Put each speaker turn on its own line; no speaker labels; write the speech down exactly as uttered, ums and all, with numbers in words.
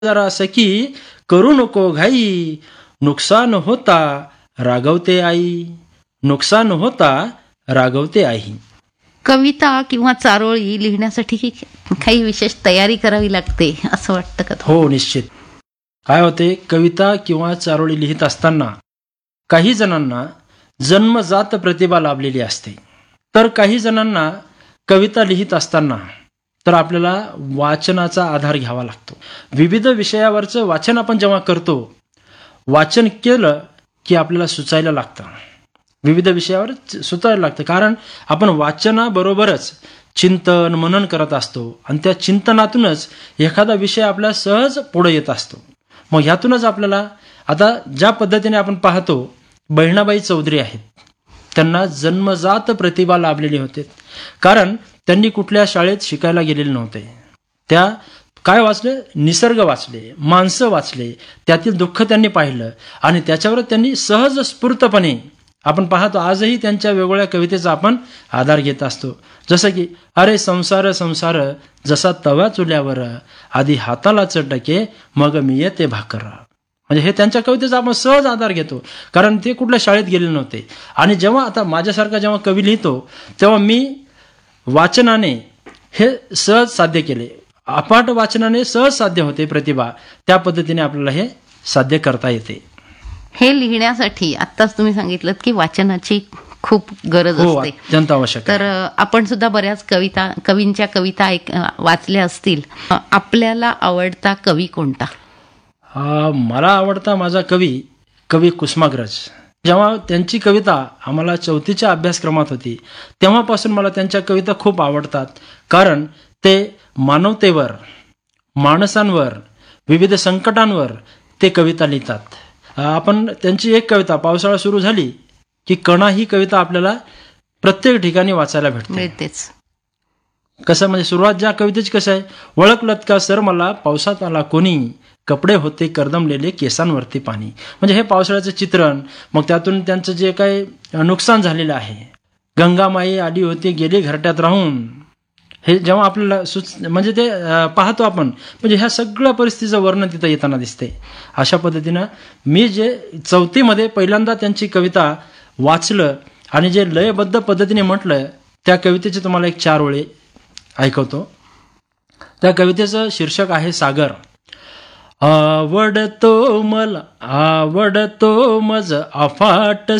जरा सखी करू नको घाई, नुकसान होता रागवते आई, नुकसान होता रागवते आई.
कविता किंवा चारोळी लिहिण्यासाठी काही विशेष तयारी करावी लागते असं वाटतं का?
हो, निश्चित. काय होते, कविता किंवा चारोळी लिहित असताना काही जणांना जन्मजात प्रतिभा लाभलेली असते, तर काही जणांना कविता लिहित असताना तर आपल्याला वाचनाचा आधार घ्यावा लागतो. विविध विषयावरचं वाचन आपण जेव्हा करतो, वाचन केलं की आपल्याला सुचायला लागतं, विविध विषयावर सुचायला लागतं, कारण आपण वाचनाबरोबरच चिंतन मनन करत असतो आणि त्या चिंतनातूनच एखादा विषय आपल्या सहज पुढे येत असतो. मग ह्यातूनच आपल्याला आता ज्या पद्धतीने आपण पाहतो, बहिणाबाई चौधरी आहेत, त्यांना जन्मजात प्रतिभा लाभलेली होते, कारण त्यांनी कुठल्या शाळेत शिकायला गेलेले नव्हते. त्या काय वाचले, निसर्ग वाचले, माणसं वाचले, त्यातील दुःख त्यांनी पाहिलं आणि त्याच्यावर त्यांनी सहज स्फूर्तपणे आपण पाहतो आजही त्यांच्या वेगवेगळ्या कवितेचा आपण आधार घेत असतो. जसं की अरे संसार संसार जसा तवा चुल्यावर, आधी हाताला चटके मग मी येते भाकर. म्हणजे हे त्यांच्या कवितेचा आपण सहज आधार घेतो, कारण ते कुठल्या शाळेत गेले नव्हते. आणि जेव्हा आता माझ्यासारखा जेव्हा कवी लिहितो, तेव्हा मी वाचनाने हे सहज साध्य केले, अपाट वाचनाने सहज साध्य होते प्रतिभा, त्या पद्धतीने आपल्याला हे साध्य करता येते.
हे लिहिण्यासाठी आत्ताच तुम्ही सांगितलं की वाचनाची खूप गरज
हो,
असते,
अत्यंत आवश्यक.
तर आपण सुद्धा बऱ्याच कविता कवींच्या कविता ऐक वाचल्या असतील. आपल्याला आवडता कवी कोणता?
मला आवडता माझा कवी कवी कुसुमाग्रज. जेव्हा त्यांची कविता आम्हाला चौथीच्या अभ्यासक्रमात होती, तेव्हापासून मला त्यांच्या कविता खूप आवडतात, कारण ते मानवतेवर, माणसांवर, विविध संकटांवर ते कविता लिहितात. आपण त्यांची एक कविता पावसाळा सुरू झाली की कणा ही कविता आपल्याला प्रत्येक ठिकाणी वाचायला भेटतेच. कसं म्हणजे सुरुवात ज्या कवितेची कसं आहे, ओळखलत का सर मला पावसात आला कोणी, कपडे होते करदमलेले केसांवरती पाणी. म्हणजे हे पावसाळ्याचं चित्रण, मग त्यातून त्यांचं जे काही नुकसान झालेलं आहे, गंगामाई आली होती गेली घरट्यात राहून, हे जेव्हा आपल्याला सुच म्हणजे ते पाहतो आपण, म्हणजे ह्या सगळ्या परिस्थितीचं वर्णन तिथं येताना दिसते. अशा पद्धतीनं मी जे चौथीमध्ये पहिल्यांदा त्यांची कविता वाचलं आणि जे लयबद्ध पद्धतीने म्हटलं, त्या कवितेचे तुम्हाला एक चार ओळी ऐकवतो. त्या कवितेचं शीर्षक आहे सागर. आवडतो मला आवडतो मज अफाट